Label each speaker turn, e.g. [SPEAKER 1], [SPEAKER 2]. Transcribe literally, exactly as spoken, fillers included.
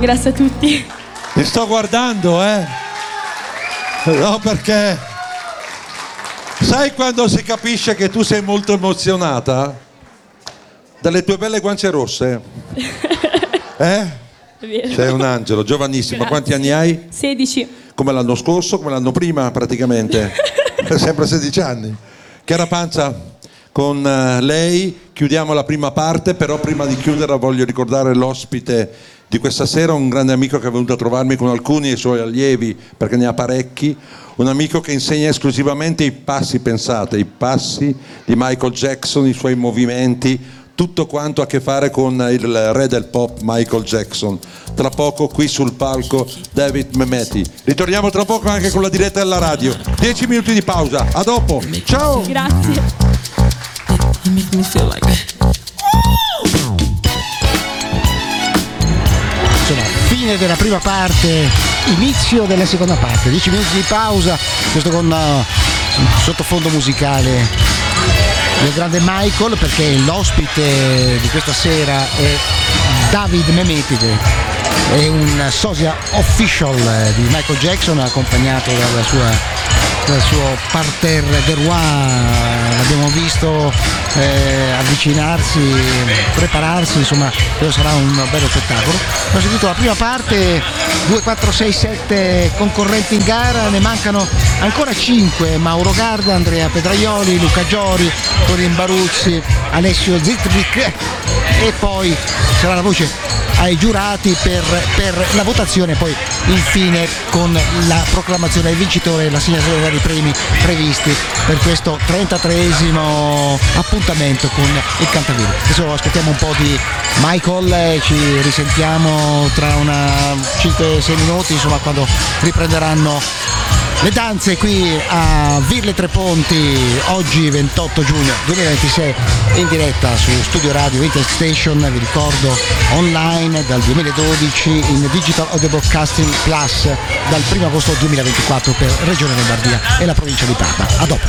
[SPEAKER 1] Grazie a tutti.
[SPEAKER 2] Ti sto guardando, eh? No, perché sai quando si capisce che tu sei molto emozionata? Dalle tue belle guance rosse. Eh? Sei un angelo, giovanissima.
[SPEAKER 1] Grazie.
[SPEAKER 2] Quanti anni hai?
[SPEAKER 1] sedici.
[SPEAKER 2] Come l'anno scorso, come l'anno prima praticamente. Sempre sedici anni. Chiara Pancia, con lei chiudiamo la prima parte, però prima di chiuderla voglio ricordare l'ospite di questa sera, un grande amico che è venuto a trovarmi con alcuni dei suoi allievi, perché ne ha parecchi, un amico che insegna esclusivamente i passi, pensate, i passi di Michael Jackson, i suoi movimenti, tutto quanto ha a che fare con il re del pop Michael Jackson. Tra poco qui sul palco David Mehmeti. Ritorniamo tra poco anche con la diretta della radio. Dieci minuti di pausa, a dopo, ciao!
[SPEAKER 1] Grazie.
[SPEAKER 3] Insomma, fine della prima parte, inizio della seconda parte, dieci minuti di pausa, questo con uh, sottofondo musicale del grande Michael, perché l'ospite di questa sera è David Mehmeti, è un sosia official di Michael Jackson, accompagnato dalla sua dal suo parterre de roi. L'abbiamo visto eh, avvicinarsi, prepararsi, insomma credo sarà un bello spettacolo. Abbiamo sentito la prima parte, due, quattro, sei, sette concorrenti in gara, ne mancano ancora cinque: Mauro Garda, Andrea Pedraioli, Luca Giori, Corin Baruzzi, Alessio Zittrick, e poi sarà la voce ai giurati per, per la votazione, poi infine con la proclamazione del vincitore e l'assegnazione dei premi previsti per questo trentatreesimo appuntamento con il Cantaviro. Adesso aspettiamo un po' di Michael, ci risentiamo tra una cinque sei minuti, insomma, quando riprenderanno le danze qui a Virle Tre Ponti, oggi ventotto giugno duemilaventisei, in diretta su Studio Radio Internet Station, vi ricordo online dal duemiladodici, in Digital Audio Broadcasting Plus dal primo agosto duemilaventiquattro per Regione Lombardia e la provincia di Parma. A dopo.